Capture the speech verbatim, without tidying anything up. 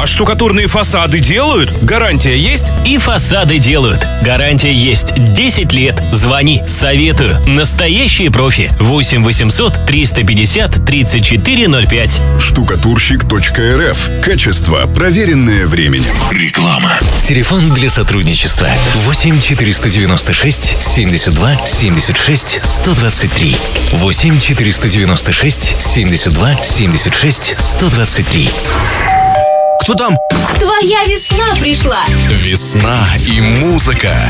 А штукатурные фасады делают? Гарантия есть? И фасады делают. Гарантия есть десять лет. Звони, советую. Настоящие профи. восемь восемьсот триста пятьдесят тридцать четыре ноль пять. Штукатурщик точка эр эф. Качество, проверенное временем. Реклама. Телефон для сотрудничества восемь четыреста девяносто шесть семьдесят два семьдесят шесть сто двадцать три. восемь четыреста девяносто шесть семьдесят два семьдесят шесть сто двадцать три. Кто там? Твоя весна пришла. Весна и музыка.